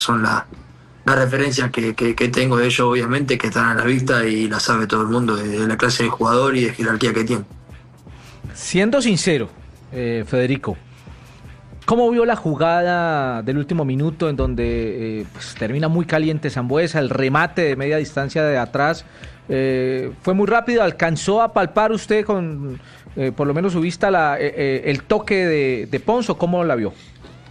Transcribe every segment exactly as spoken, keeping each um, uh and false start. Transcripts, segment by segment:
son las las referencias que, que, que tengo de ellos, obviamente, que están a la vista y la sabe todo el mundo de, de la clase de jugador y de jerarquía que tiene. Siendo sincero, eh, Federico, ¿cómo vio la jugada del último minuto en donde eh, pues, termina muy caliente Sambueza, el remate de media distancia de atrás? Eh, fue muy rápido, ¿alcanzó a palpar usted con, eh, por lo menos su vista, la, eh, eh, el toque de, de Ponzo? ¿Cómo la vio?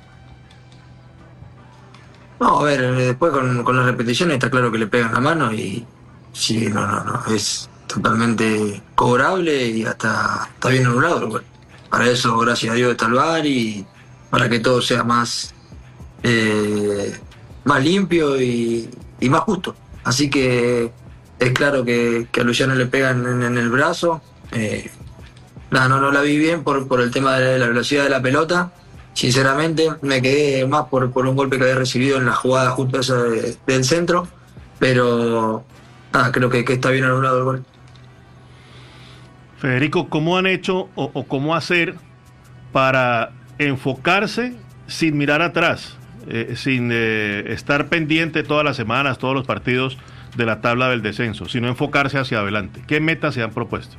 No, a ver, después con, con las repeticiones está claro que le pegan la mano y sí, no, no, no, es totalmente cobrable y hasta está bien anulado. Bueno, para eso, gracias a Dios, está el V A R y para que todo sea más, eh, más limpio y, y más justo. Así que es claro que, que a Luciano le pegan en, en el brazo. Eh, nada, no, no la vi bien por, por el tema de la velocidad de la pelota. Sinceramente me quedé más por, por un golpe que había recibido en la jugada justo esa de, del centro, pero nada, creo que, que está bien anulado el gol. Federico, ¿cómo han hecho o, o cómo hacer para enfocarse sin mirar atrás, eh, sin eh, estar pendiente todas las semanas, todos los partidos de la tabla del descenso, sino enfocarse hacia adelante? ¿Qué metas se han propuesto?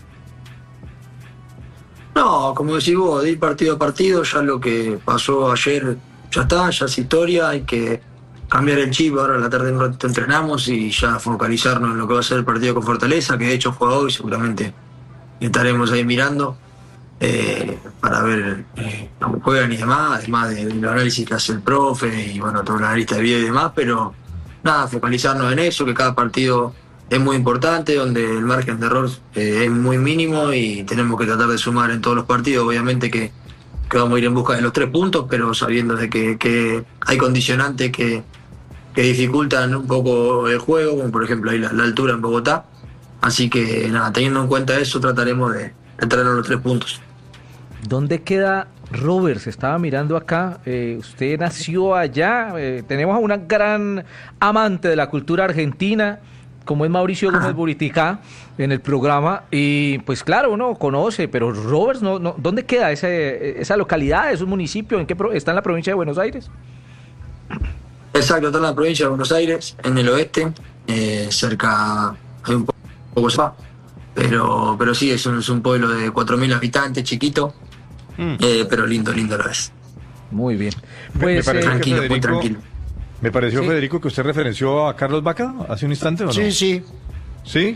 No, como decís vos, de ir partido a partido, ya lo que pasó ayer ya está, ya es historia, hay que cambiar el chip. Ahora a la tarde un ratito entrenamos y ya focalizarnos en lo que va a ser el partido con Fortaleza, que de hecho juega hoy, seguramente estaremos ahí mirando eh, para ver eh, cómo juegan y demás, además del análisis que hace el profe y bueno, toda la analista de video y demás, pero nada, focalizarnos en eso, que cada partido es muy importante, donde el margen de error eh, es muy mínimo y tenemos que tratar de sumar en todos los partidos. Obviamente que, que vamos a ir en busca de los tres puntos, pero sabiendo de que, que hay condicionantes que, que dificultan un poco el juego, como por ejemplo ahí la, la altura en Bogotá. Así que nada, teniendo en cuenta eso, trataremos de entrar en los tres puntos. ¿Dónde queda Robert? Se estaba mirando acá, eh, usted nació allá, eh, tenemos a una gran amante de la cultura argentina, como es Mauricio Gómez Buriticá, en el programa, y pues claro, uno conoce, pero Roberts, no, no, ¿dónde queda ese, esa localidad, es un municipio? ¿En qué pro, está en la provincia de Buenos Aires? Exacto, está en la provincia de Buenos Aires, en el oeste, eh, cerca, hay un poco más, pero, pero sí, es un, es un pueblo de cuatro mil habitantes, chiquito, mm. eh, pero lindo, lindo lo es. Muy bien. Pues, me parece eh, tranquilo, Federico, muy tranquilo. Me pareció, sí. Federico, que usted referenció a Carlos Vaca hace un instante, ¿o no? Sí, sí. ¿Sí?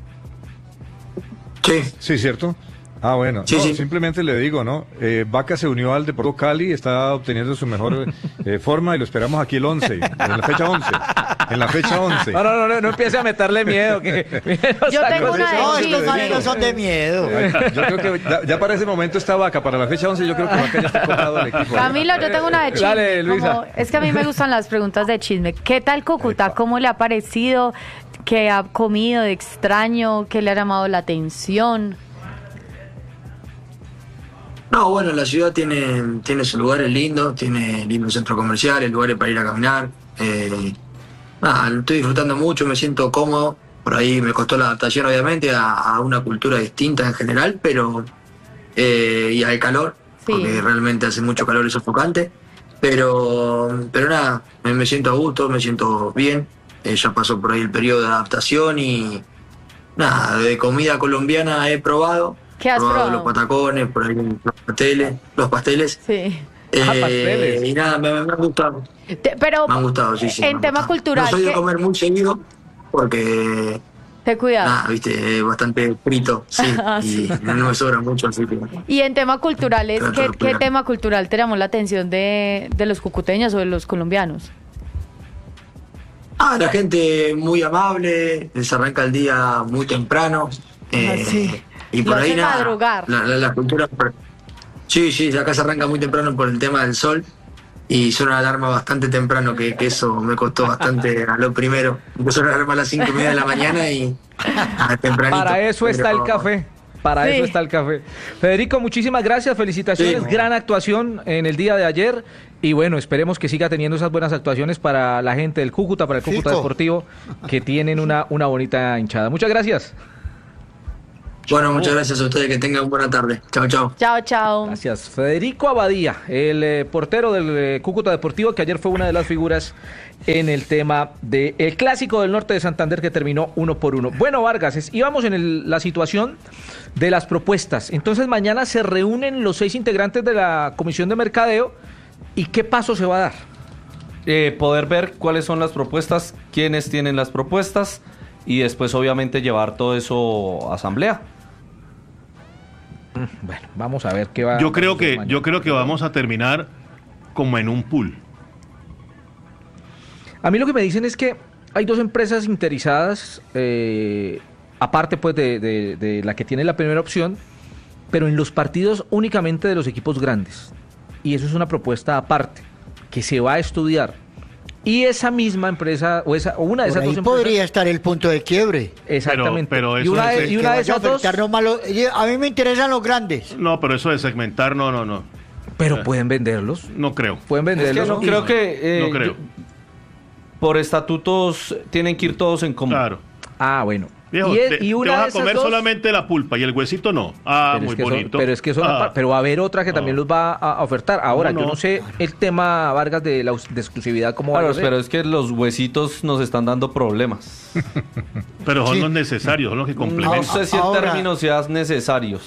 Sí. Sí, ¿cierto? Ah, bueno, sí, no, sí. simplemente le digo, ¿no? Eh, Vaca se unió al Deportivo Cali, está obteniendo su mejor eh, forma y lo esperamos aquí el once, en la fecha once. En la fecha once. No, no, no, no, no empiece a meterle miedo. Que, yo tengo una de No, Chile. estos marinos son de miedo. Yo creo que ya, ya para ese momento está Vaca, para la fecha once yo creo que Vaca ya está comprado el equipo. Camilo, yo tengo una de chisme. Dale, Luisa. Como, es que a mí me gustan las preguntas de chisme. ¿Qué tal Cúcuta? ¿Cómo le ha parecido? ¿Qué ha comido de extraño? ¿Qué le ha llamado la atención? No, bueno, la ciudad tiene, tiene sus lugares lindos, tiene lindos centros comerciales, lugares para ir a caminar. Eh, nada, lo estoy disfrutando mucho, me siento cómodo. Por ahí me costó la adaptación, obviamente, a, a una cultura distinta en general, pero eh, y al calor, sí. Porque realmente hace mucho calor y sofocante. Pero, pero nada, me, me siento a gusto, me siento bien. Eh, ya pasó por ahí el periodo de adaptación y nada, de comida colombiana he probado. ¿Qué has probado? probado? Los patacones, por ahí los pasteles, los pasteles. Sí. Eh, ah, pasteles. Y nada, me, me han gustado. Te, pero me han gustado, sí, sí. En tema gustado. cultural. No soy de ¿qué? comer muy seguido porque... Te cuidas. Nada, viste, bastante frito, sí. Ah, y sí. no me sobra mucho, así que... Y en tema culturales, ¿qué, ¿qué tema cultural te llamó la atención de, de los cucuteños o de los colombianos? Ah, la gente muy amable, les arranca el día muy temprano. Eh, ah, sí. Y por Lo ahí hace nada, madrugar. La, la, la cultura... Sí, sí, acá se arranca muy temprano por el tema del sol y suena la alarma bastante temprano, que, que eso me costó bastante a lo primero. Empezó la alarma a las cinco y media de la mañana y ah, tempranito. Para eso está pero... el café. Para sí. eso está el café. Federico, muchísimas gracias, felicitaciones, sí. gran actuación en el día de ayer y bueno, esperemos que siga teniendo esas buenas actuaciones para la gente del Cúcuta, para el Cúcuta Fico. Deportivo, que tienen una, una bonita hinchada. Muchas gracias. Bueno, muchas gracias a ustedes, que tengan buena tarde. Chao, chao. Chao, chao. Gracias. Federico Abadía, el eh, portero del eh, Cúcuta Deportivo, que ayer fue una de las figuras en el tema del Clásico del Norte de Santander, que terminó uno por uno. Bueno, Vargas, es, íbamos en el, la situación de las propuestas. Entonces mañana se reúnen los seis integrantes de la Comisión de Mercadeo. ¿Y qué paso se va a dar? Eh, poder ver cuáles son las propuestas, quiénes tienen las propuestas y después obviamente llevar todo eso a asamblea. Bueno, vamos a ver qué va. Yo creo que mañana. yo creo que vamos a terminar como en un pool. A mí lo que me dicen es que hay dos empresas interesadas, eh, aparte pues de, de, de la que tiene la primera opción, pero en los partidos únicamente de los equipos grandes. Y eso es una propuesta aparte, que se va a estudiar. Y esa misma empresa, o, esa, o una de Por esas ahí dos empresas... podría estar el punto de quiebre. Exactamente. Pero- pero y eso una, es de, el y Que una de vaya a esas dos... afectar nomás los- a mí me interesan los grandes. No, pero eso de segmentar, no, no, no. Pero pueden venderlos. No creo. Pueden Es venderlos. que no y- creo que... eh, No creo. yo- por estatutos tienen que ir todos en común. Claro. Ah, bueno. Viejo, y, es- te, y te una vas de a esas comer dos- solamente la pulpa y el huesito no. Ah, pero muy es que son- bonito. pero es que son Ah. apar- pero va a haber otra que también No. los va a, a ofertar. Ahora, No, yo no. no sé el tema, Vargas, de la us- de exclusividad, cómo va Claro, a ser. pero es que los huesitos nos están dando problemas. Pero son Sí. los necesarios, son los que No complementan. sé si el Ahora- término sean necesarios.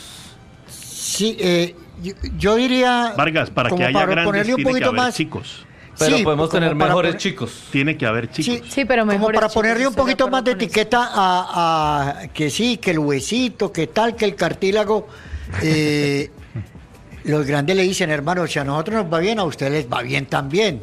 Sí, eh, yo, yo diría... Vargas, para como que haya para grandes ponerle un tiene que poquito haber más... chicos. Pero Sí, podemos como tener para mejores poner- chicos. Tiene que haber chicos. Sí, Sí, pero como mejores para chicos, ponerle un estoy de poquito acuerdo más de con eso. etiqueta a, a que sí, que el huesito, que tal, que el cartílago. eh, los grandes le dicen, hermano, si a nosotros nos va bien, a ustedes les va bien también.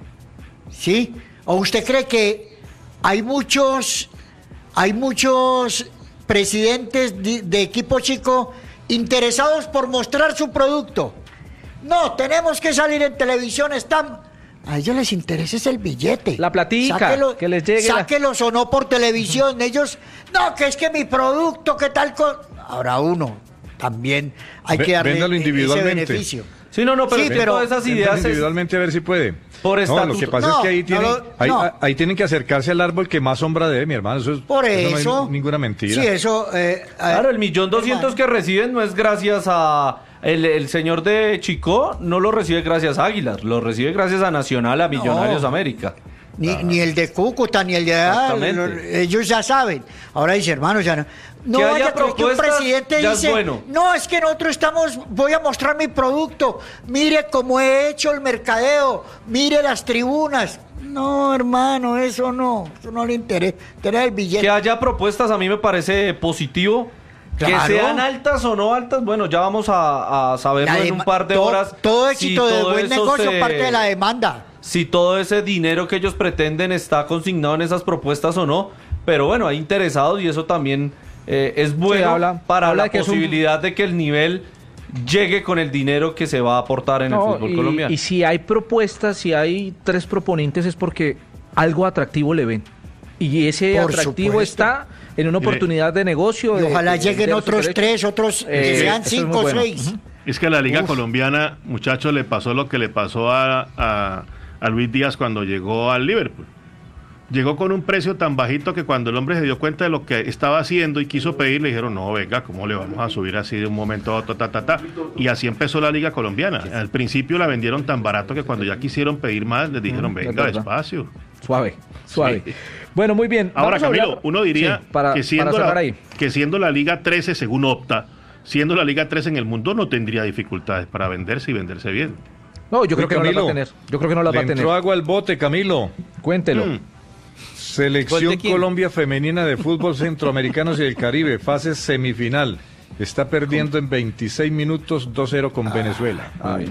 ¿Sí? ¿O usted cree que hay muchos, hay muchos presidentes de, de equipo chico interesados por mostrar su producto? No, tenemos que salir en televisión, están... A ellos les interesa es el billete. La platica, que les llegue la- Sáquelos o no por televisión. Ellos, no, que es que mi producto, que tal cosa. Ahora uno, también hay Ve- que darle véndalo e- ese individualmente. beneficio. Sí, no, no, pero Sí, es que pero- todas esas Véndalo ideas es- individualmente a ver si puede. Por No, lo estatuto. que pasa No, es que ahí no tienen, lo- ahí, no. ahí tienen que acercarse al árbol que más sombra dé, mi hermano. Eso es, Por eso eso. no hay ninguna mentira. Sí, eso. eh, Claro, eh, el millón doscientos hermano. que reciben no es gracias a... El, el señor de Chico no lo recibe gracias a Águilas, lo recibe gracias a Nacional, a Millonarios No. América. Ni, ni el de Cúcuta, ni el de... ah, Exactamente. lo- ellos ya saben. Ahora dice, hermano, ya no... No Que vaya haya a creer que un propuestas, presidente ya es dice, bueno. no, es que nosotros estamos, voy a mostrar mi producto, mire cómo he hecho el mercadeo, mire las tribunas. No, hermano, eso no, eso no le interesa, tener el billete. Que haya propuestas a mí me parece positivo. Claro. Que sean altas o no altas, bueno, ya vamos a, a saberlo La en un dema- par de todo- horas. Todo si éxito de todo buen eso negocio se- parte de la demanda. Si todo ese dinero que ellos pretenden está consignado en esas propuestas o no. Pero bueno, hay interesados y eso también eh, es bueno habla- para habla la de que es un- posibilidad de que el nivel llegue con el dinero que se va a aportar en No, el fútbol y, colombiano. y si hay propuestas, si hay tres proponentes, es porque algo atractivo le ven. Y ese Por atractivo supuesto. está en una Mire, oportunidad de negocio. Y de- ojalá de lleguen vender sus otros derechos. tres, otros Eh, que sean eso es muy cinco o bueno. seis. Ujú. Es que a la Liga Uf. Colombiana, muchachos, le pasó lo que le pasó a, a, a Luis Díaz cuando llegó al Liverpool. Llegó con un precio tan bajito que cuando el hombre se dio cuenta de lo que estaba haciendo y quiso pedir, le dijeron, no, venga, ¿cómo le vamos a subir así de un momento a otro? Ta, ta, ta. Y así empezó la Liga Colombiana. Al principio la vendieron tan barato que cuando ya quisieron pedir más, les dijeron, Mm, es venga, verdad. despacio. Suave, suave. Sí. Bueno, muy bien. Ahora, Vamos a Camilo, hablar- uno diría Sí, para, que, siendo para cerrar la, ahí. que siendo la Liga trece, según Opta, siendo la Liga trece en el mundo, no tendría dificultades para venderse y venderse bien. No, yo creo Uy, que no las va a Camilo, tener. Yo creo que no las Le va a tener. entró agua al bote, Camilo. Cuéntelo. Mm. Selección ¿Gol de quién? Colombia Femenina de Fútbol Centroamericanos y del Caribe, fase semifinal. Está perdiendo en veintiséis minutos dos cero con Venezuela. Ay,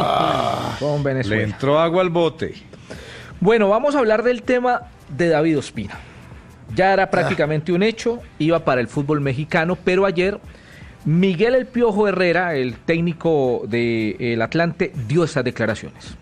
no. Con Le Venezuela. entró agua al bote. Bueno, vamos a hablar del tema de David Ospina. Ya era prácticamente un hecho, iba para el fútbol mexicano, pero ayer Miguel El Piojo Herrera, el técnico del Atlante, dio esas declaraciones.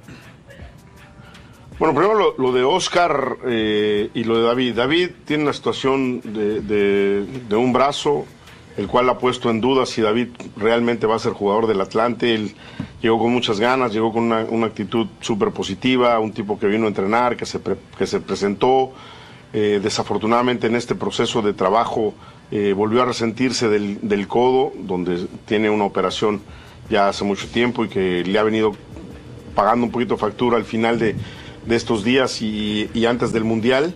Bueno, primero lo, lo de Oscar eh, y lo de David. David tiene una situación de, de- de un brazo, el cual ha puesto en duda si David realmente va a ser jugador del Atlante. Él llegó con muchas ganas, llegó con una, una actitud súper positiva, un tipo que vino a entrenar, que se, pre- que se presentó. Eh, desafortunadamente en este proceso de trabajo eh, volvió a resentirse del, del codo, donde tiene una operación ya hace mucho tiempo y que le ha venido pagando un poquito factura al final de, de estos días y, y antes del Mundial,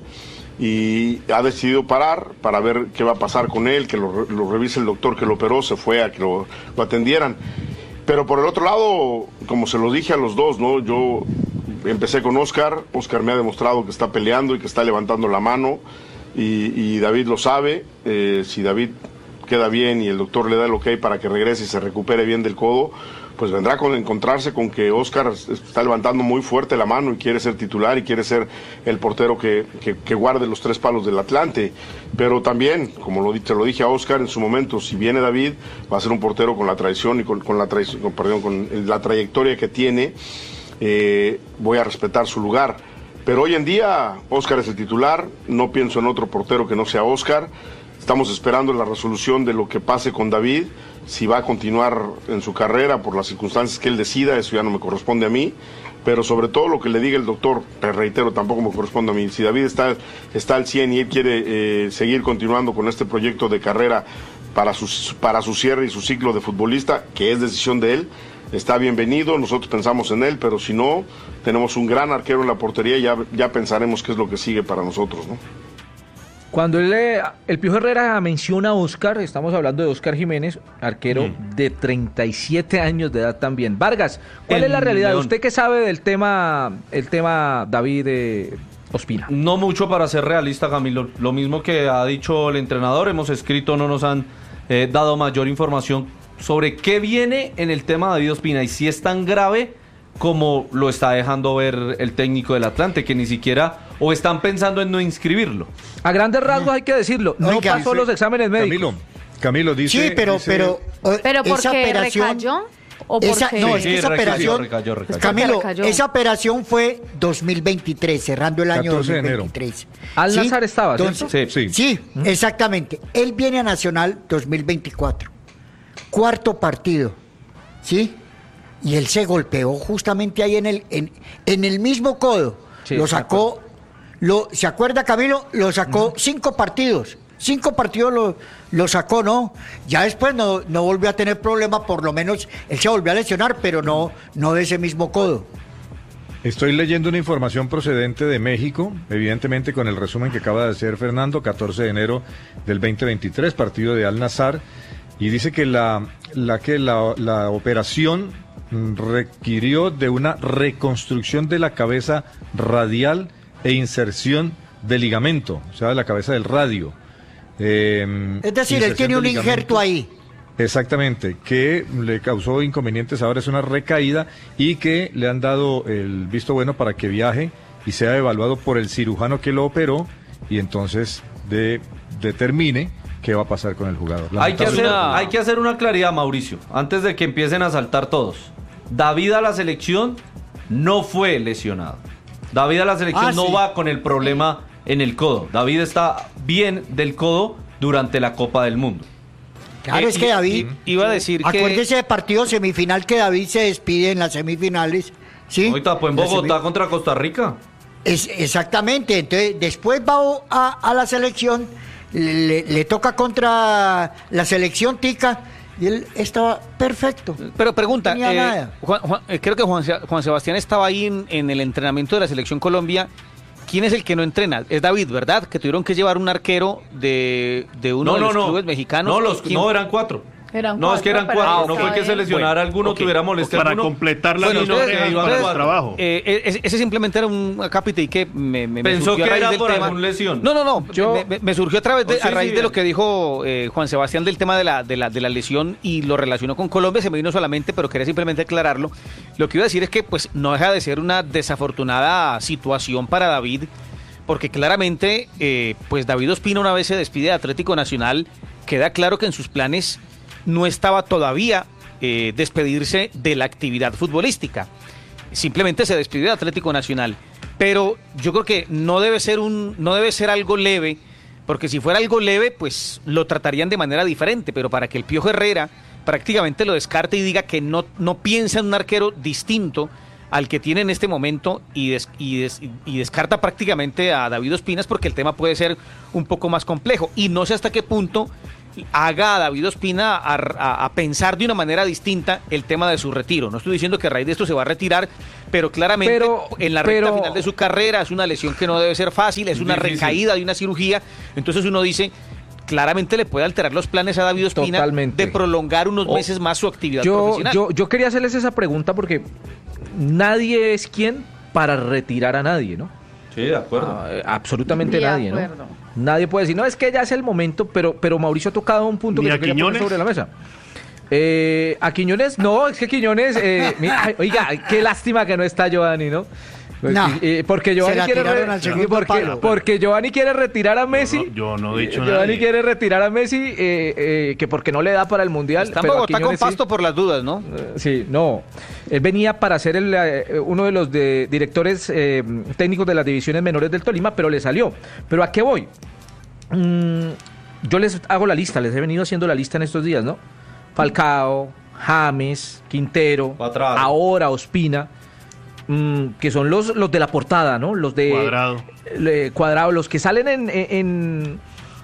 y ha decidido parar para ver qué va a pasar con él, que lo, lo revise el doctor que lo operó, se fue a que lo, lo atendieran. Pero por el otro lado, como se lo dije a los dos, ¿no? Yo empecé con Oscar, Oscar me ha demostrado que está peleando y que está levantando la mano, y, y David lo sabe. Eh, si David queda bien y el doctor le da el ok para que regrese y se recupere bien del codo, pues vendrá con encontrarse con que Oscar está levantando muy fuerte la mano y quiere ser titular y quiere ser el portero que, que, que guarde los tres palos del Atlante. Pero también, como lo, te lo dije a Oscar en su momento, si viene David, va a ser un portero con la tradición y con, con, la, traición, con, perdón, con la trayectoria que tiene. Eh, voy a respetar su lugar. Pero hoy en día Oscar es el titular, no pienso en otro portero que no sea Oscar. Estamos esperando la resolución de lo que pase con David, si va a continuar en su carrera por las circunstancias que él decida, eso ya no me corresponde a mí, pero sobre todo lo que le diga el doctor, te reitero, tampoco me corresponde a mí. Si David está, está al cien y él quiere eh, seguir continuando con este proyecto de carrera para su, para su cierre y su ciclo de futbolista, que es decisión de él, está bienvenido, nosotros pensamos en él, pero si no, tenemos un gran arquero en la portería y ya, ya pensaremos qué es lo que sigue para nosotros, ¿no? Cuando él, el Piojo Herrera menciona a Oscar, estamos hablando de Oscar Jiménez, arquero mm. de treinta y siete años de edad también. Vargas, ¿cuál el es la realidad? León. ¿Usted qué sabe del tema, el tema David eh, Ospina? No mucho, para ser realista, Camilo. Lo mismo que ha dicho el entrenador, hemos escrito, no nos han eh, dado mayor información sobre qué viene en el tema David Ospina y si es tan grave como lo está dejando ver el técnico del Atlante, que ni siquiera, o están pensando en no inscribirlo. A grandes rasgos hay que decirlo, no Oiga, pasó dice, los exámenes médicos. Camilo, Camilo dice... Sí, pero... dice, pero, ¿Pero por esa qué operación, recayó? ¿O por esa, qué? no, es Sí, que esa recayó, operación... recayó, recayó. Camilo, Recayó. esa operación fue dos mil veintitrés, cerrando el año catorce dos mil de enero. veintitrés. Al ¿Sí? Nazar estaba, Entonces, ¿cierto? Sí. Sí. Sí, exactamente. Él viene a Nacional dos mil veinticuatro. Cuarto partido. ¿Sí? Y él se golpeó justamente ahí en el, en, en el mismo codo. Sí, lo sacó, lo, ¿se acuerda, Camilo? Lo sacó uh-huh. cinco partidos. Cinco partidos lo, lo sacó, ¿no? Ya después no, no volvió a tener problema, por lo menos él se volvió a lesionar, pero no, no de ese mismo codo. Estoy leyendo una información procedente de México, evidentemente con el resumen que acaba de hacer Fernando, catorce de enero del veinte veintitrés, partido de Al Nazar, y dice que la, la, que la, la operación requirió de una reconstrucción de la cabeza radial e inserción de ligamento, o sea, de la cabeza del radio. Eh, es decir, él tiene un injerto ahí. Exactamente, que le causó inconvenientes, ahora es una recaída y que le han dado el visto bueno para que viaje y sea evaluado por el cirujano que lo operó y entonces de, determine qué va a pasar con el jugador. Hay que, hacer, hay que hacer una claridad, Mauricio, antes de que empiecen a saltar todos. David a la selección no fue lesionado. David a la selección ah, no sí. va con el problema en el codo. David está bien del codo durante la Copa del Mundo. Claro, eh, es que David... Iba a decir acuérdese que... Acuérdese de partido semifinal que David se despide en las semifinales. ¿Sí? Ahorita pues en Bogotá contra Costa Rica. Es, exactamente, entonces después va a, a la selección, le, le toca contra la selección tica y él estaba perfecto. Pero pregunta, no tenía eh, nada. Juan, Juan, eh, creo que Juan, Juan Sebastián estaba ahí en, en el entrenamiento de la selección Colombia. ¿Quién es el que no entrena? Es David, ¿verdad? Que tuvieron que llevar un arquero de, de uno no, de los no, clubes no. mexicanos. No, los, no, eran cuatro. Eran no, cuatro, es que eran cuatro, pero no fue que se lesionara bueno, alguno, okay. tuviera molestia Para alguno. completar la Bueno, línea entonces, iban entonces, para el trabajo. Eh, ese, ese simplemente era un acápite y que me, me, Pensó me surgió que a raíz era del por tema. alguna lesión. No, no, no, Yo, me, me, me surgió a, través de, oh, sí, a raíz sí, de lo bien. que dijo eh, Juan Sebastián del tema de la, de, la, de la lesión y lo relacionó con Colombia, se me vino solamente, pero quería simplemente aclararlo. Lo que iba a decir es que pues no deja de ser una desafortunada situación para David, porque claramente eh, pues David Ospina una vez se despide de Atlético Nacional, queda claro que en sus planes no estaba todavía eh, despedirse de la actividad futbolística, simplemente se despidió de Atlético Nacional, pero yo creo que no debe ser un, no debe ser algo leve, porque si fuera algo leve pues lo tratarían de manera diferente, pero para que el Piojo Herrera prácticamente lo descarte y diga que no, no piensa en un arquero distinto al que tiene en este momento y, des, y, des, y descarta prácticamente a David Ospina, es porque el tema puede ser un poco más complejo. Y no sé hasta qué punto haga a David Ospina a, a, a pensar de una manera distinta el tema de su retiro. No estoy diciendo que a raíz de esto se va a retirar, pero claramente pero, en la pero, recta final de su carrera es una lesión que no debe ser fácil, es una difícil. recaída de una cirugía. Entonces uno dice, claramente le puede alterar los planes a David Ospina Totalmente. de prolongar unos meses oh, más su actividad yo, profesional. Yo, yo quería hacerles esa pregunta porque nadie es quien para retirar a nadie, ¿no? Sí, de acuerdo. Ah, absolutamente de nadie, acuerdo. ¿no? Nadie puede decir, no, es que ya es el momento, pero, pero Mauricio ha tocado un punto Ni que a yo quería Quiñones. poner sobre la mesa. Eh, a Quiñones, no, es que Quiñones, eh, mira, oiga, qué lástima que no está Giovanni, ¿no? No, eh, porque Giovanni quiere re- porque, porque Giovanni quiere retirar a Messi. Yo no, yo no he dicho Giovanni nadie. quiere retirar a Messi, eh, eh, que porque no le da para el mundial. Está en pero a Bogotá con Quiñones pasto sí. por las dudas, ¿no? Eh, sí, no. Él venía para ser el, eh, uno de los de, directores eh, técnicos de las divisiones menores del Tolima, pero le salió. ¿Pero a qué voy? Mm, yo les hago la lista, les he venido haciendo la lista en estos días, ¿no? Falcao, James, Quintero, Cuadrado. ahora Ospina. Mm, que son los, los de la portada, ¿no? Los de Cuadrado. eh, Cuadrado, los que salen en, en,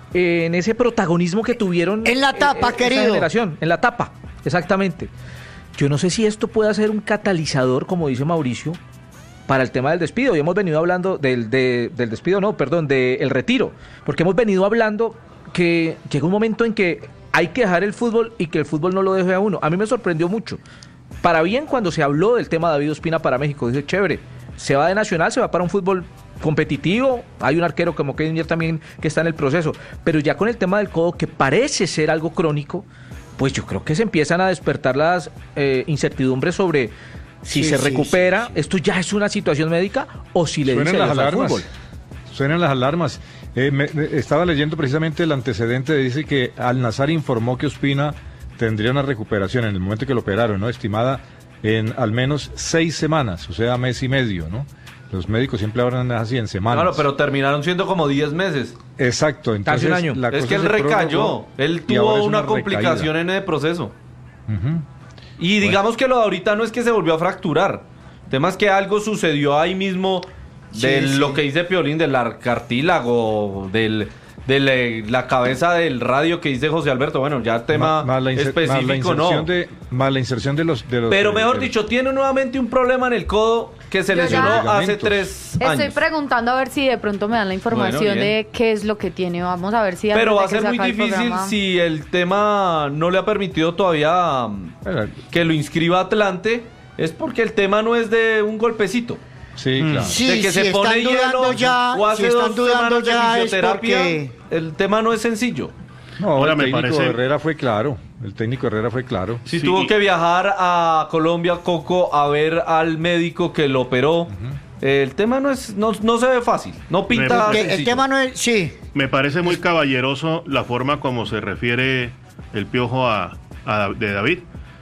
en ese protagonismo que tuvieron En la tapa, esa querido. generación, en la tapa, exactamente. Yo no sé si esto puede ser un catalizador, como dice Mauricio, para el tema del despido. Y hemos venido hablando del, de, del despido, no, perdón, del retiro, porque hemos venido hablando que llega un momento en que hay que dejar el fútbol y que el fútbol no lo deje a uno. A mí me sorprendió mucho. Para bien, cuando se habló del tema de David Ospina para México, dice, chévere, se va de Nacional, se va para un fútbol competitivo, hay un arquero como Kevin también que está en el proceso, pero ya con el tema del codo, que parece ser algo crónico, pues yo creo que se empiezan a despertar las eh, incertidumbres sobre si Sí, se sí, recupera, sí, sí. esto ya es una situación médica, o si le Suenan dice las adiós al alarmas. fútbol. Suenan las alarmas. Eh, me- me- estaba leyendo precisamente el antecedente, dice que Al-Nassr informó que Ospina tendría una recuperación en el momento que lo operaron, ¿no? Estimada en al menos seis semanas, o sea, mes y medio, ¿no? Los médicos siempre hablan así en semanas. Claro, pero terminaron siendo como diez meses. Exacto, entonces un año. la Es cosa que él se recayó. prorrogó Él y ahora tuvo es una, recaída. complicación en el proceso. Ujú. Y digamos que lo de ahorita no es que se volvió a fracturar. El tema es que algo sucedió ahí mismo de Sí, sí. lo que dice Piolín, del ar- cartílago, del, de la, la cabeza del radio que dice José Alberto. Bueno, ya tema Ma- más la inser- más la específico inserción no. de, más la inserción de los, de los Pero de- mejor de- dicho, tiene nuevamente un problema en el codo que se Yo lesionó ya- hace Ligamentos. tres Estoy años. preguntando a ver si de pronto me dan la información Bueno, bien. de qué es lo que tiene. Vamos a ver si antes Pero va de a que ser se muy acabe el difícil programa- si el tema no le ha permitido todavía um, Bueno, que lo inscriba Atlante. Es porque el tema no es de un golpecito. sí, claro. Sí, de que si se pone están dudando hielo ya, o hace si están dos dudando semanas de ya es fisioterapia. porque... El tema no es sencillo. No, Ahora el me técnico parece- Herrera fue claro. El técnico Herrera fue claro. Si Sí, tuvo y- que viajar a Colombia, Coco, a ver al médico que lo operó. Eh, el tema no es no, no se ve fácil. No pinta Me- Que el sencillo. tema no es... Sí, Me parece muy caballeroso la forma como se refiere el Piojo a, a de David.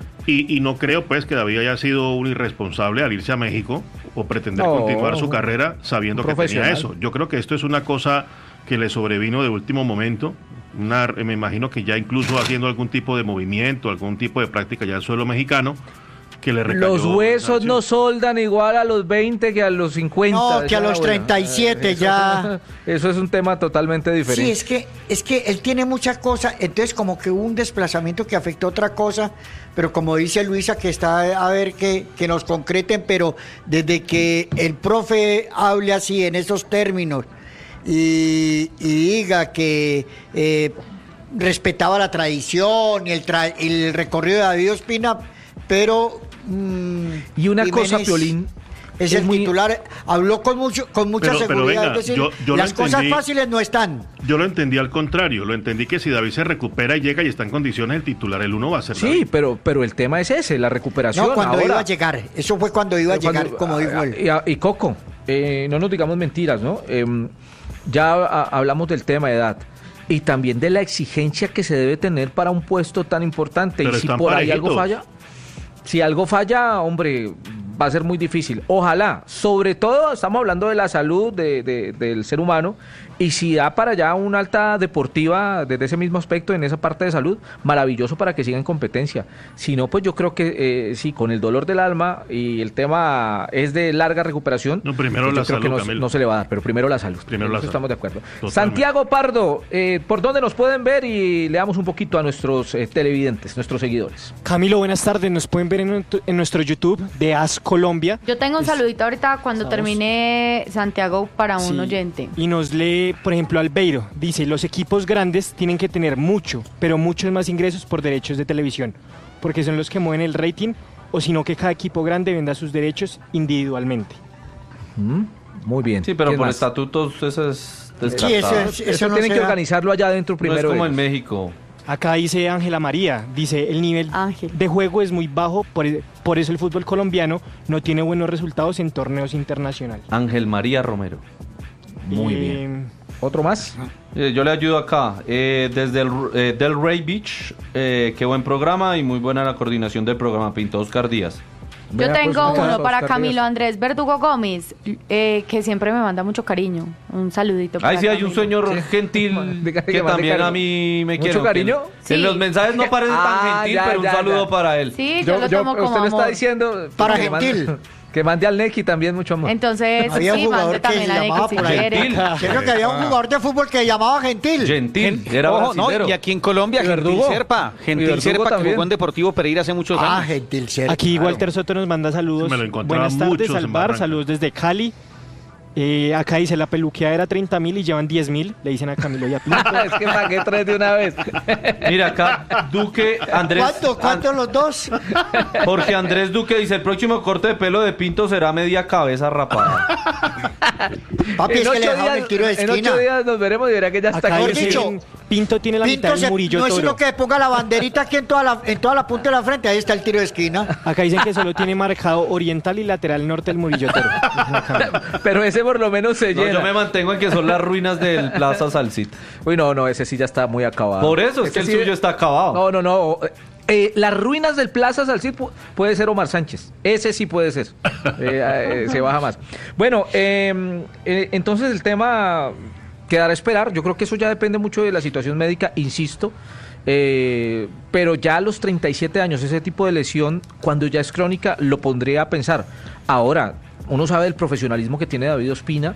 Y, y no creo pues que David haya sido un irresponsable al irse a México o pretender No, continuar su carrera sabiendo que tenía profesional. eso. Yo creo que esto es una cosa que le sobrevino de último momento. Una, me imagino que ya incluso haciendo algún tipo de movimiento, algún tipo de práctica ya en suelo mexicano, que le recayó Los esa huesos acción. no soldan igual a los veinte que a los cincuenta. No, que a decía los la abuela. treinta y siete Eso- ya. Eso es un tema totalmente diferente. sí, es que, es que él tiene muchas cosas, entonces como que hubo un desplazamiento que afectó otra cosa, pero como dice Luisa, que está a ver que, que nos concreten, pero desde que el profe hable así en esos términos y, y diga que eh, respetaba la tradición y el, tra- el recorrido de David Ospina, pero... mm, Y una cosa, Jiménez Piolín, es, es el muy- titular, habló con mucho con mucha Pero- pero seguridad, venga, es decir, yo- yo lo las cosas entendí. fáciles no están. Yo lo entendí al contrario, lo entendí que si David se recupera y llega y está en condiciones, el titular, el uno va a ser Sí, David. pero, pero el tema es ese, la recuperación. No, cuando ahora. iba a llegar, eso fue cuando iba a Cuando- llegar, como dijo él. Y, a- y Coco, eh, no nos digamos mentiras, ¿no? Em, ya a- hablamos del tema de edad y también de la exigencia que se debe tener para un puesto tan importante. Pero y si están por ahí algo parejitos. falla, si algo falla, hombre, va a ser muy difícil. Ojalá, sobre todo estamos hablando de la salud de, de, del ser humano, y si da para allá una alta deportiva desde ese mismo aspecto, en esa parte de salud, maravilloso para que siga en competencia. Si no, pues yo creo que eh, sí, con el dolor del alma y el tema es de larga recuperación, no, primero pues yo la creo salud, que no, Camilo. no se le va a dar, pero primero la salud. Primero la salud. Estamos de acuerdo. Totalmente. Santiago Pardo, eh, ¿por dónde nos pueden ver? Y le damos un poquito a nuestros eh, televidentes, nuestros seguidores. Camilo, buenas tardes. Nos pueden ver en, en nuestro YouTube de AS Colombia. Yo tengo un saludito ahorita cuando Estamos. termine Santiago para un Sí. oyente. Y nos lee, por ejemplo, Albeiro. Dice, los equipos grandes tienen que tener mucho, pero muchos más ingresos por derechos de televisión, porque son los que mueven el rating, o sino que cada equipo grande venda sus derechos individualmente. Mm, muy bien. Sí, pero ¿Quién por más? estatutos eso es Sí, eso descartado. es- Eso no tienen se que da. organizarlo allá adentro No primero. es como en ellos. México. Acá dice Ángela María, dice, el nivel Ángel. de juego es muy bajo, por, por eso el fútbol colombiano no tiene buenos resultados en torneos internacionales. Ángel María Romero. Muy Eh, bien. ¿Otro más? Eh, yo le ayudo acá. Eh, desde el eh, Delray Beach, eh, qué buen programa y muy buena la coordinación del programa. Pinto Oscar Díaz. Yo Vea, pues, tengo un caso, uno para Oscar Camilo Díaz. Andrés Verdugo Gómez, eh, que siempre me manda mucho cariño. Un saludito para Ay, sí, hay un Camilo. señor Sí. gentil Diga que que mande también cariño. a mí me ¿Mucho quiere. cariño? Sí. En los mensajes no parece Ah, tan gentil, ya, pero un ya, saludo ya. para él. Sí, yo, lo tomo como usted le está amor. diciendo Para que mande- gentil. que mande al Neki también mucho amor. Entonces, Había un sí, mande jugador que también se a Neki llamaba si por ahí. quiere. Gentil. Creo que había un jugador de fútbol que llamaba Gentil. Gentil, era Ojo, no, brasilero. y aquí en Colombia, ¿Y Gentil Verdugo? Serpa. ¿Y Gentil Verdugo Serpa que también? jugó en Deportivo Pereira hace muchos Ah, años. Gentil cerca. Aquí claro. Walter Soto nos manda saludos. Me lo encontraba Buenas tardes muchos al en bar, Barranca. saludos desde Cali. Eh, acá dice, la peluqueada era treinta mil y llevan diez mil, le dicen a Camilo y a Pinto. es que pagué tres de una vez. Mira acá, Duque Andrés. ¿Cuánto? ¿Cuánto los dos? Jorge Andrés Duque dice: el próximo corte de pelo de Pinto será media cabeza rapada. Papi, es en, que le ocho dejaron el días, tiro de en esquina. ocho días nos veremos y verá que ya está Acá aquí. Mejor dice, dicho, Pinto tiene la Pinto mitad se- del Murillo no es Toro. sino que ponga la banderita aquí en toda la, en toda la punta de la frente. Ahí está el tiro de esquina. Acá dicen que solo tiene marcado oriental y lateral norte del Murillo Toro. Pero ese por lo menos se No, llena. yo me mantengo en que son las ruinas del Plaza Salsita. Uy, no, no, ese sí ya está muy acabado. Por eso es Ese que el sí- suyo está acabado. No, no, no. Eh, las ruinas del Plaza Salcid pu- puede ser Omar Sánchez. Ese sí puede ser. Eh, eh, se baja más. Bueno, eh, eh, entonces el tema quedará a esperar. Yo creo que eso ya depende mucho de la situación médica, insisto. Eh, pero ya a los treinta y siete años, ese tipo de lesión, cuando ya es crónica, lo pondría a pensar. Ahora, uno sabe del profesionalismo que tiene David Ospina,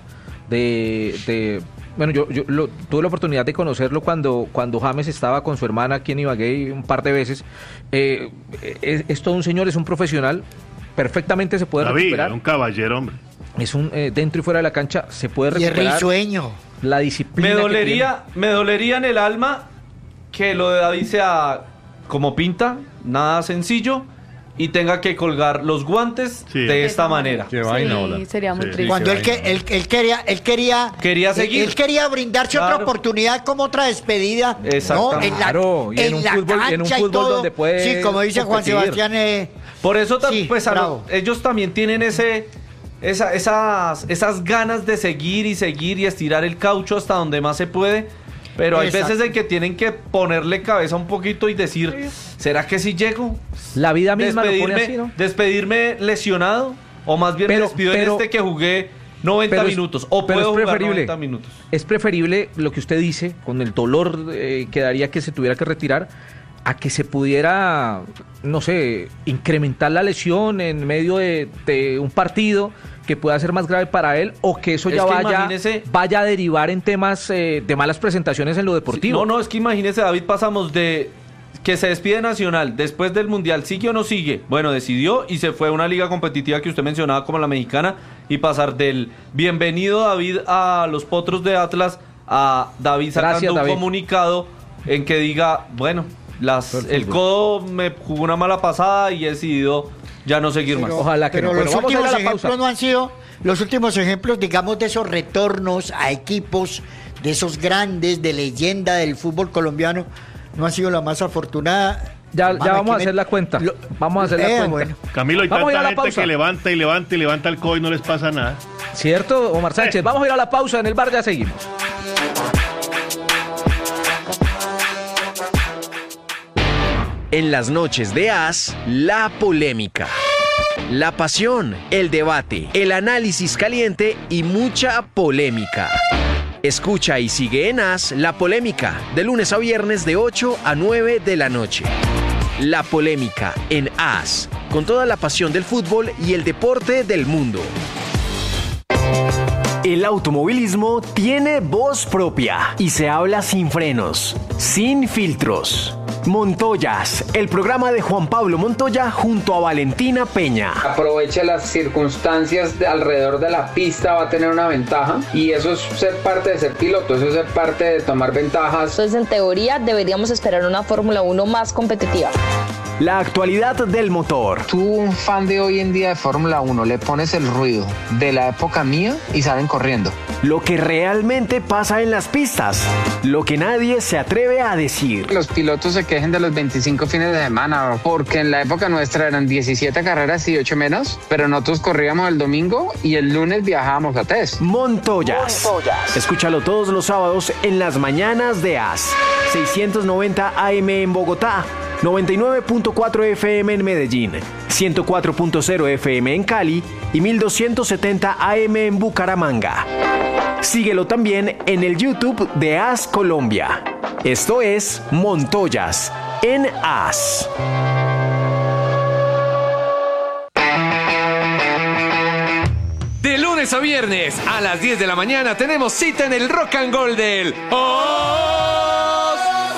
de... de bueno, yo, yo lo- tuve la oportunidad de conocerlo cuando, cuando James estaba con su hermana aquí en Ibagué un par de veces. Eh, es, es todo un señor, es un profesional, perfectamente se puede David, recuperar. un caballero, hombre. Es un eh, dentro y fuera de la cancha, se puede Y es recuperar. risueño. La disciplina. Me que dolería, me dolería en el alma que lo de David sea como pinta, nada sencillo, y tenga que colgar los guantes Sí. de esta manera. Qué vaina, hola. Sí, sería muy Sí. triste. Cuando qué él, que, vaina. él, él quería, él quería, Quería él- seguir. Él, quería brindarse Claro. otra oportunidad como otra despedida. Exactamente. ¿no? En la, Claro, y en un la fútbol- en un cancha y fútbol todo. donde puede Sí, como dice Juan competir. Sebastián. eh, Por eso, ta- Sí, pues, a lo- bravo. ellos también tienen ese, esa, esas, esas ganas de seguir y seguir y estirar el caucho hasta donde más se puede. Pero hay Exacto. veces en que tienen que ponerle cabeza un poquito y decir, ¿será que si llego? La vida misma lo Despedirme, pone así, ¿no? despedirme lesionado, o más bien Pero- me despido pero- en este que jugué noventa pero es- minutos, o pero puedo es jugar preferible. noventa minutos. Es preferible lo que usted dice, con el dolor eh, que daría que se tuviera que retirar, a que se pudiera, no sé, incrementar la lesión en medio de, de un partido que pueda ser más grave para él, o que eso Es ya que vaya, imagínese- vaya a derivar en temas eh, de malas presentaciones en lo deportivo. No, no, es que imagínese, David, pasamos de que se despide Nacional después del Mundial, ¿sigue o no sigue? Bueno, decidió y se fue a una liga competitiva que usted mencionaba como la mexicana, y pasar del bienvenido David a los Potros de Atlas a David sacando Gracias, un David. comunicado en que diga, bueno, las, Todo el el fútbol. codo me jugó una mala pasada y he decidido ya no seguir más. Pero- Ojalá que pero no. Bueno, los vamos a ir a últimos la ejemplos pausa. no han sido los últimos ejemplos, digamos, de esos retornos a equipos de esos grandes de leyenda del fútbol colombiano. No ha sido la más afortunada. Ya, ya Mami, vamos a aquí me- hacer la cuenta. Lo- Vamos a hacer la Eh, cuenta. bueno. Camilo, hay Vamos a ir a tanta la gente pausa. que levanta y levanta y levanta el codo y no les pasa nada. ¿Cierto, Omar Sánchez? Vamos a ir a la pausa en el bar, ya seguimos. En las noches de As, la polémica. la pasión, el debate, el análisis caliente y mucha polémica. Escucha y sigue en As La Polémica, de lunes a viernes de ocho a nueve de la noche. La Polémica en As, con toda la pasión del fútbol y el deporte del mundo. El automovilismo tiene voz propia y se habla sin frenos, sin filtros. Montoyas, el programa de Juan Pablo Montoya junto a Valentina Peña. Aprovecha las circunstancias de alrededor de la pista, va a tener una ventaja y eso es ser parte de ser piloto, eso es ser parte de tomar ventajas. Entonces, en teoría, deberíamos esperar una Fórmula uno más competitiva. La actualidad del motor. Tú, un fan de hoy en día de Fórmula uno, le pones el ruido de la época mía y salen corriendo. Lo que realmente pasa en las pistas, lo que nadie se atreve a decir. Los pilotos se quejen de los veinticinco fines de semana, porque en la época nuestra eran diecisiete carreras y ocho menos, pero nosotros corríamos el domingo y el lunes viajábamos a test. Montoyas. Montoyas. Escúchalo todos los sábados en las mañanas de As. seiscientos noventa A M en Bogotá, noventa y nueve punto cuatro F M en Medellín, ciento cuatro punto cero F M en Cali y mil doscientos setenta A M en Bucaramanga. Síguelo también en el YouTube de As Colombia. Esto es Montoyas en As. De lunes a viernes a las diez de la mañana tenemos cita en el Rock and Roll del Os.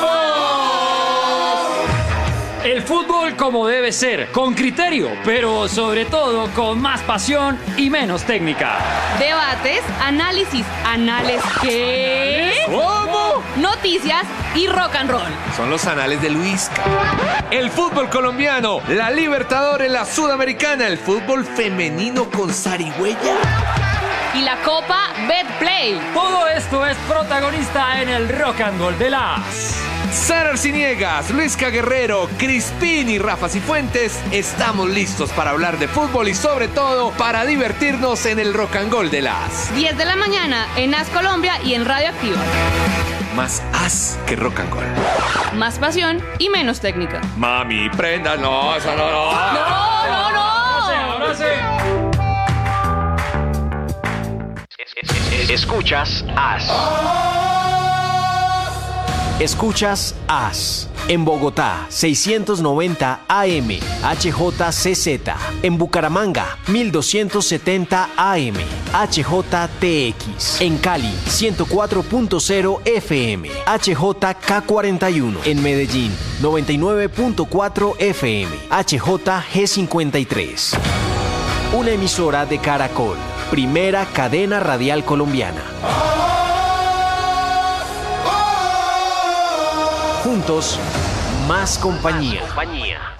El fútbol como debe ser, con criterio, pero sobre todo con más pasión y menos técnica. Debates, análisis, anales, ¿qué? ¿Cómo? Noticias y rock and roll. Son los anales de Luis. El fútbol colombiano, la Libertadores, la Sudamericana, el fútbol femenino con zarigüeya. Y la Copa Betplay. Todo esto es protagonista en el Rock and Roll de las... Sara Arciniegas, Luisca Guerrero, Crispín y Rafa Cifuentes, estamos listos para hablar de fútbol y sobre todo para divertirnos en el Rock and Roll de las diez de la mañana en As Colombia y en Radio Activa. Más As que Rock and Roll. Más pasión y menos técnica. Mami, prenda, no, eso no, no. No, no, no. Ahora sí, ahora sí. Escuchas As. Escuchas As. En Bogotá, seiscientos noventa A M, H J C Z. En Bucaramanga, mil doscientos setenta A M, H J T X. En Cali, ciento cuatro punto cero F M, H J K cuarenta y uno. En Medellín, noventa y nueve punto cuatro F M, H J G cincuenta y tres. Una emisora de Caracol, primera cadena radial colombiana. Juntos, más compañía. Más compañía.